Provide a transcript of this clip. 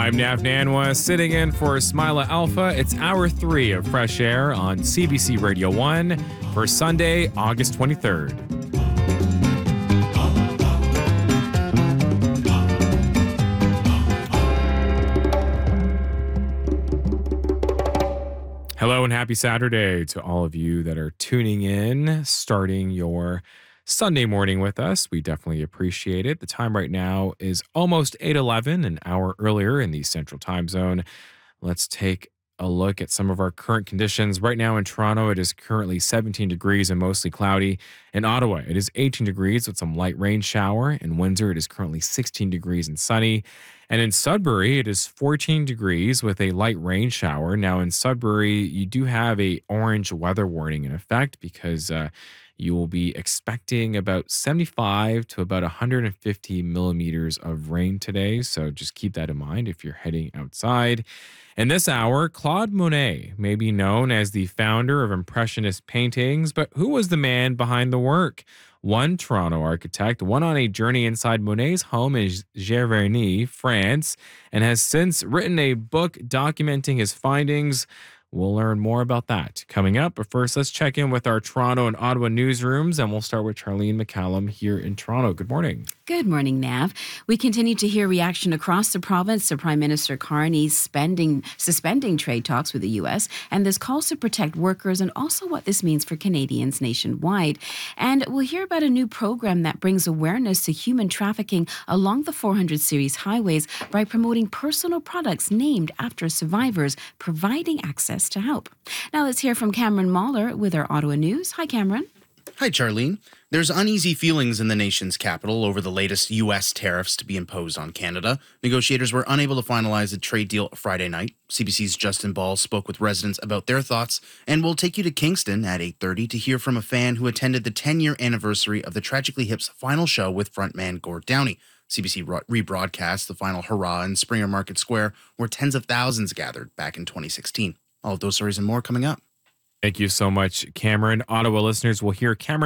I'm Nav Nanwa, sitting in for Smila Alpha. It's hour 3 of Fresh Air on CBC Radio 1 for Sunday, August 23rd. Hello and happy Saturday to all of you that are tuning in, starting your Sunday morning with us. We definitely appreciate it. The time right now is almost 8:11, an hour earlier in the Central Time Zone. Let's take a look at some of our current conditions. Right now in Toronto, it is currently 17 degrees and mostly cloudy. In Ottawa, it is 18 degrees with some light rain shower. In Windsor, it is currently 16 degrees and sunny. And in Sudbury, it is 14 degrees with a light rain shower. Now in Sudbury, you do have a orange weather warning in effect because you will be expecting about 75 to about 150 millimeters of rain today. So just keep that in mind if you're heading outside. In this hour, Claude Monet may be known as the founder of Impressionist paintings, but who was the man behind the work? One Toronto architect went on a journey inside Monet's home in Giverny, France, and has since written a book documenting his findings. We'll learn more about that coming up. But first, let's check in with our Toronto and Ottawa newsrooms, and we'll start with Charlene McCallum here in Toronto. Good morning. Good morning, Nav. We continue to hear reaction across the province to Prime Minister Carney's suspending trade talks with the U.S. and this calls to protect workers and also what this means for Canadians nationwide. And we'll hear about a new program that brings awareness to human trafficking along the 400 series highways by promoting personal products named after survivors, providing access to help. Now let's hear from Cameron Mahler with our Ottawa News. Hi, Cameron. Hi, Charlene. There's uneasy feelings in the nation's capital over the latest U.S. tariffs to be imposed on Canada. Negotiators were unable to finalize a trade deal Friday night. CBC's Justin Ball spoke with residents about their thoughts, and we'll take you to Kingston at 8:30 to hear from a fan who attended the 10-year anniversary of the Tragically Hip's final show with frontman Gord Downie. CBC rebroadcast the final hurrah in Springer Market Square, where tens of thousands gathered back in 2016. All of those stories and more coming up. Thank you so much, Cameron. Ottawa listeners will hear Cameron